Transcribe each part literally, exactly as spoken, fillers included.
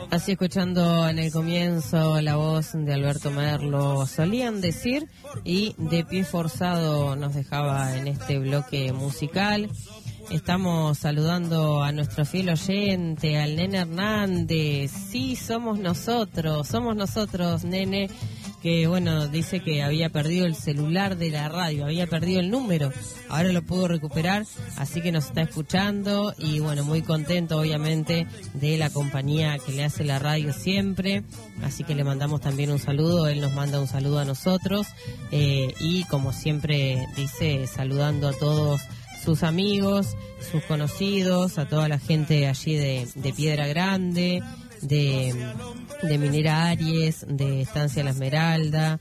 Así escuchando en el comienzo la voz de Alberto Merlo, solían decir, y de pie forzado nos dejaba en este bloque musical. Estamos saludando a nuestro fiel oyente, al Nene Hernández. Sí, somos nosotros, somos nosotros, Nene, que bueno, dice que había perdido el celular de la radio, había perdido el número, ahora lo pudo recuperar, así que nos está escuchando y bueno, muy contento obviamente de la compañía que le hace la radio siempre, así que le mandamos también un saludo, él nos manda un saludo a nosotros eh, y como siempre dice, saludando a todos sus amigos, sus conocidos, a toda la gente allí de, de Piedra Grande, de, de Minera Aries, de Estancia La Esmeralda,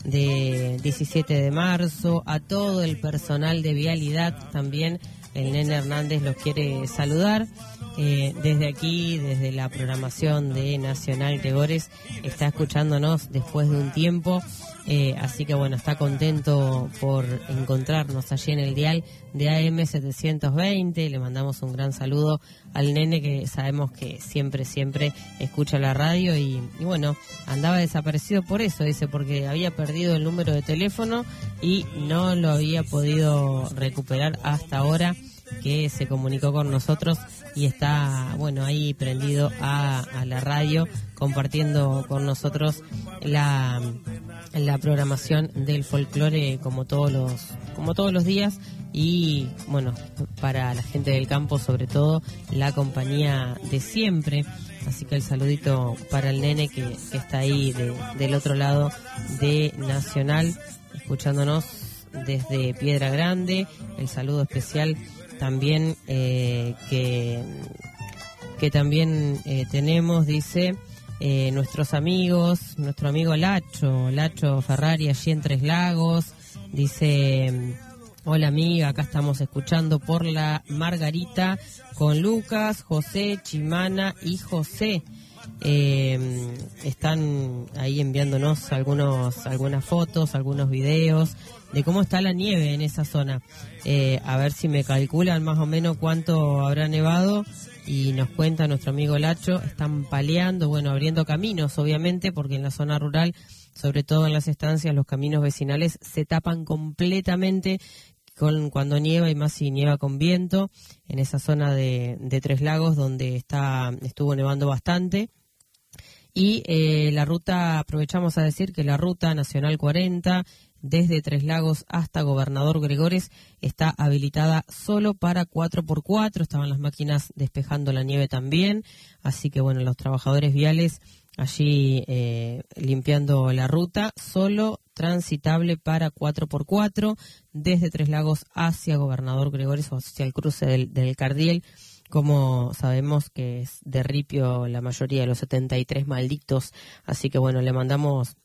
de diecisiete de marzo, a todo el personal de Vialidad también. El Nene Hernández los quiere saludar. Eh, desde aquí, desde la programación de Nacional Gregores, está escuchándonos después de un tiempo. Eh, así que bueno, está contento por encontrarnos allí en el dial de A M setecientos veinte. Le mandamos un gran saludo al Nene, que sabemos que siempre, siempre escucha la radio y, y bueno, andaba desaparecido por eso, dice, porque había perdido el número de teléfono y no lo había podido recuperar hasta ahora que se comunicó con nosotros y está, bueno, ahí prendido a, a la radio, compartiendo con nosotros la, la programación del folclore como todos los, como todos los días y, bueno, para la gente del campo, sobre todo, la compañía de siempre. Así que el saludito para el Nene que, que está ahí de, del otro lado de Nacional, escuchándonos desde Piedra Grande. El saludo especial también eh, que, que también eh, tenemos, dice, eh, nuestros amigos, nuestro amigo Lacho, Lacho Ferrari allí en Tres Lagos, dice, hola amiga, acá estamos escuchando por la Margarita con Lucas, José, Chimana y José. Eh, están ahí enviándonos algunos algunas fotos, algunos videos de cómo está la nieve en esa zona. Eh, a ver si me calculan más o menos cuánto habrá nevado y nos cuenta nuestro amigo Lacho. Están paleando, bueno, abriendo caminos, obviamente, porque en la zona rural, sobre todo en las estancias, los caminos vecinales se tapan completamente con cuando nieva y más si nieva con viento. En esa zona de, de Tres Lagos donde está estuvo nevando bastante. Y eh, la ruta, aprovechamos a decir que la ruta Nacional cuarenta, desde Tres Lagos hasta Gobernador Gregores, está habilitada solo para cuatro por cuatro, estaban las máquinas despejando la nieve también, así que bueno, los trabajadores viales allí eh, limpiando la ruta, solo transitable para cuatro por cuatro, desde Tres Lagos hacia Gobernador Gregores o hacia el cruce del, del Cardiel. Como sabemos que es de ripio la mayoría de los setenta y tres malditos, así que bueno, le mandamos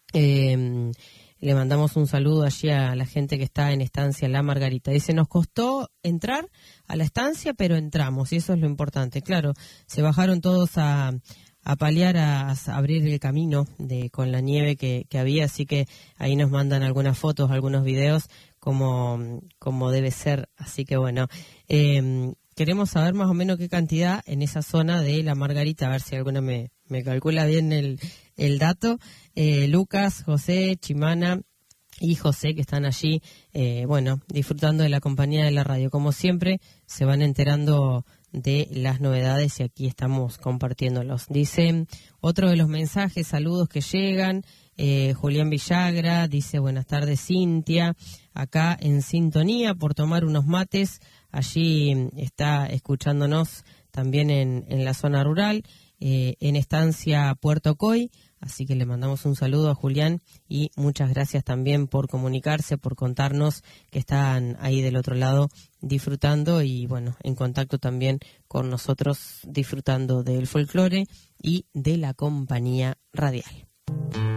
eh, le mandamos un saludo allí a la gente que está en Estancia La Margarita. Dice, nos costó entrar a la estancia, pero entramos, y eso es lo importante. Claro, se bajaron todos a, a paliar, a, a abrir el camino de con la nieve que, que había, así que ahí nos mandan algunas fotos, algunos videos, como, como debe ser, así que bueno, eh, queremos saber más o menos qué cantidad en esa zona de La Margarita, a ver si alguna me, me calcula bien el, el dato. Eh, Lucas, José, Chimana y José, que están allí, eh, bueno, disfrutando de la compañía de la radio. Como siempre, se van enterando de las novedades y aquí estamos compartiéndolos. Dice, otro de los mensajes, saludos que llegan, eh, Julián Villagra, dice, buenas tardes Cintia, acá en sintonía por tomar unos mates. Allí está escuchándonos también en, en la zona rural, eh, en Estancia Puerto Coy, así que le mandamos un saludo a Julián y muchas gracias también por comunicarse, por contarnos que están ahí del otro lado disfrutando y bueno, en contacto también con nosotros disfrutando del folclore y de la compañía radial.